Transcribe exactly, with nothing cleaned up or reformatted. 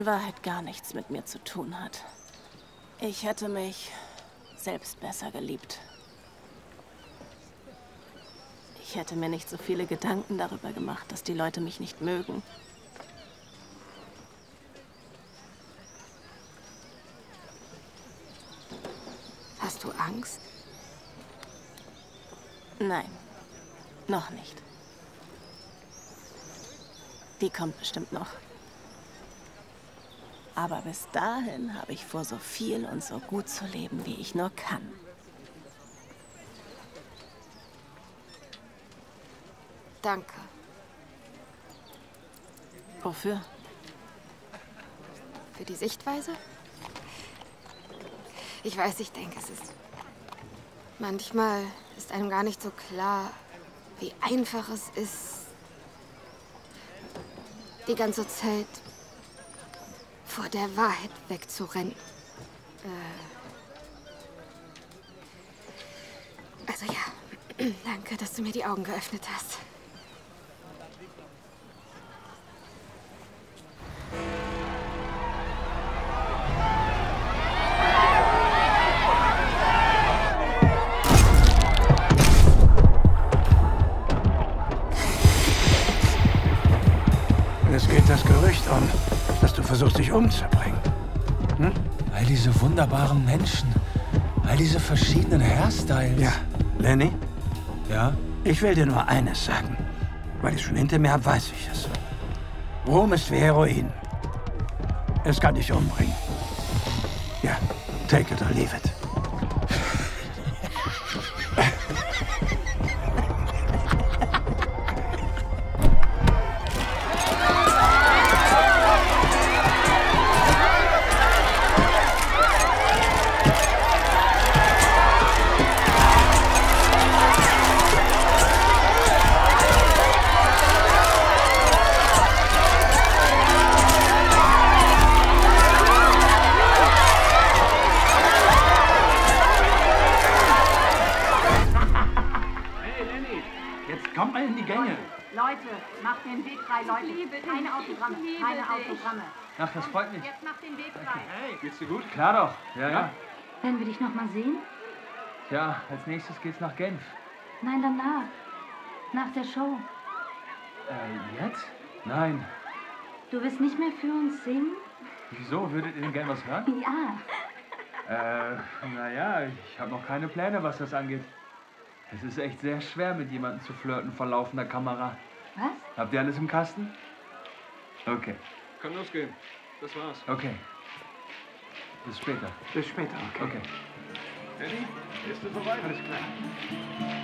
Wahrheit gar nichts mit mir zu tun hat. Ich hätte mich selbst besser geliebt. Ich hätte mir nicht so viele Gedanken darüber gemacht, dass die Leute mich nicht mögen. Hast du Angst? Nein, noch nicht. Die kommt bestimmt noch. Aber bis dahin habe ich vor, so viel und so gut zu leben, wie ich nur kann. Danke. Wofür? Für die Sichtweise? Ich weiß, ich denke, es ist... Manchmal ist einem gar nicht so klar, wie einfach es ist, die ganze Zeit vor der Wahrheit wegzurennen. Äh also ja, danke, dass du mir die Augen geöffnet hast. Es geht das Gerücht um, dass du versuchst, dich umzubringen. Hm? All diese wunderbaren Menschen, all diese verschiedenen Hairstyles. Ja, Lenny? Ja? Ich will dir nur eines sagen. Weil ich schon hinter mir habe, weiß ich es. Ruhm ist wie Heroin. Es kann dich umbringen. Ja, take it or leave it. Jetzt kommt mal in die Gänge. Leute, macht den Weg frei, Leute. Liebe dich, keine Autogramme, ich liebe keine dich. Autogramme. Ach, das freut mich. Jetzt macht den Weg frei. Hey, geht's dir gut? Klar doch. Ja, ja. Werden wir dich noch mal sehen? Ja, als nächstes geht's nach Genf. Nein, danach. Nach der Show. Äh, jetzt? Nein. Du wirst nicht mehr für uns singen? Wieso? Würdet ihr denn gern was hören? Ja. Äh, naja, ich habe noch keine Pläne, was das angeht. Es ist echt sehr schwer, mit jemandem zu flirten vor laufender Kamera. Was? Habt ihr alles im Kasten? Okay. Kann losgehen. Das war's. Okay. Bis später. Bis später, okay. Okay. Eddie, bist du soweit? Alles klar.